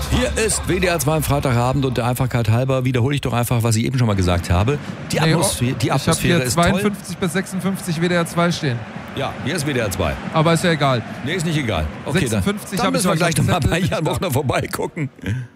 Hier ist WDR 2 am Freitagabend und der Einfachkeit halber wiederhole ich doch einfach, was ich eben schon mal gesagt habe. Die Atmosphäre ist 52 bis 56 WDR 2 stehen. Ja, hier ist WDR 2. Aber ist ja egal. Nee, ist nicht egal. Okay, 56 dann müssen wir gleich nochmal bei Jan Buchner vorbeigucken.